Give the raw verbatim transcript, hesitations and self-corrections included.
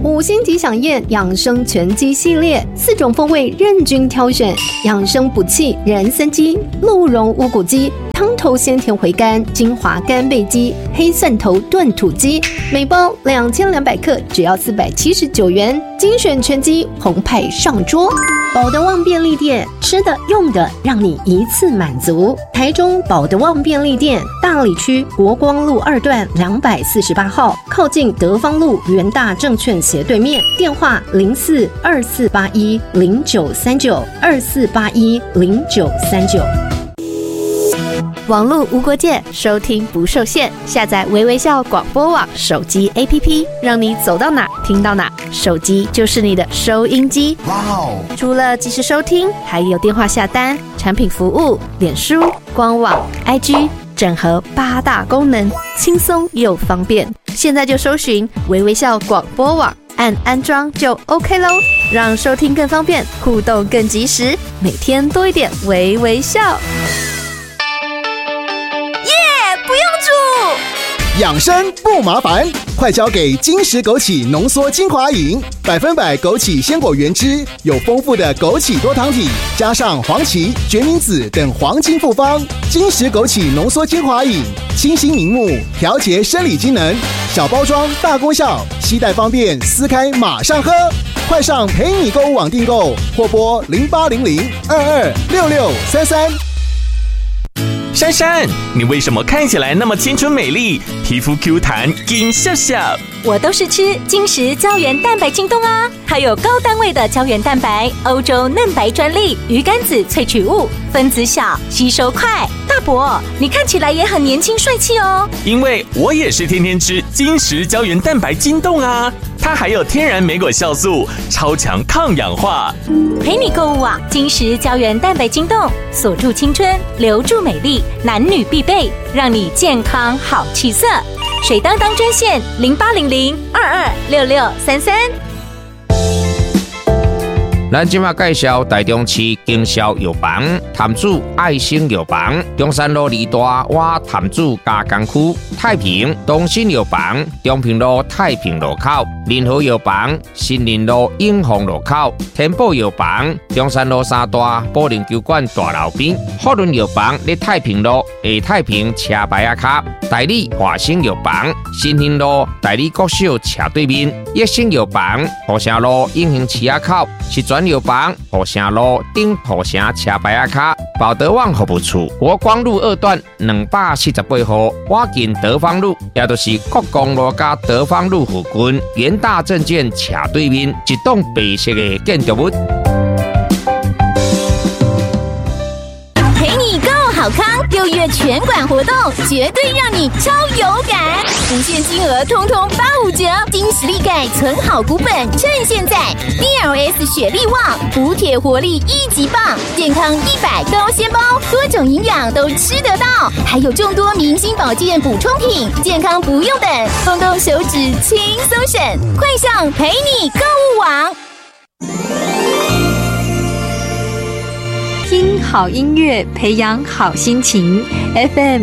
五星级享宴养生全鸡系列，四种风味任君挑选，养生补气人参鸡、鹿茸乌骨鸡、汤头鲜甜回甘精华干贝鸡、黑蒜头炖土鸡，每包两千两百克，只要四百七十九元，精选全鸡澎湃上桌。保德旺便利店，吃的用的让你一次满足。台中保德旺便利店，大里区国光路二段两百四十八号，靠近德芳路元大证券斜对面，电话零四二四八一零九三九二四八一零九三九。 网络无国界，收听不受限，下载微微笑广播网手机 A P P， 让你走到哪听到哪，手机就是你的收音机。哇哦！除了即时收听，还有电话下单、产品服务、脸书、官网、I G， 整合八大功能，轻松又方便。现在就搜寻微微笑广播网，按安装就 OK 咯，让收听更方便，互动更及时，每天多一点微微笑。 不用煮， 养生不麻烦，快交给金石枸杞浓缩精华饮，百分百枸杞鲜果原汁，有丰富的枸杞多糖体，加上黄芪、决明子等黄金复方。金石枸杞浓缩精华饮，清新明目，调节生理机能，小包装大功效，携带方便，撕开马上喝。快上陪你购物网订购，或拨零八零零二二六六三三。 珊珊，你为什么看起来那么青春美丽，皮肤 Q 弹，金笑笑？ 我都是吃金石胶原蛋白晶冻啊，还有高单位的胶原蛋白，欧洲嫩白专利，鱼肝子萃取物，分子小，吸收快。大伯，你看起来也很年轻帅气哦。 因为我也是天天吃金石胶原蛋白晶冻啊，它还有天然莓果酵素，超强抗氧化。 陪你购物网，金石胶原蛋白晶冻，锁住青春，留住美丽，男女必备，让你健康好气色。水当当专线零八零零二二六六三三。 咱今麦介绍台中市经销药房潭子爱心药房，中山路二大洼潭子加工区，太平东新药房中平路太平路口，联合药房新林路永丰路口，天宝药房中山路三大保龄球馆大楼边，福伦药房在太平路下太平车牌仔卡，大理华兴药房新兴路大理国小斜对面，益生药房河城路永兴市仔口，是专药房河城路顶河城车牌仔卡，保德旺服务处国光路二段两百四十八号，我近德芳路，也就是国光路加德芳路附近，元大证券斜对面一栋白色的建筑物。 陪你购好康，六月全馆活动绝对让你超有感，无限金额通通八五折，金实力钙存好股本，趁现在 D L S 雪力旺，补铁活力一级棒，健康一百高鲜包，多种营养都吃得到，还有众多明星保健补充品，健康不用等，动动手指轻松省，快上陪你购物网。 听好音乐，培养好心情。F M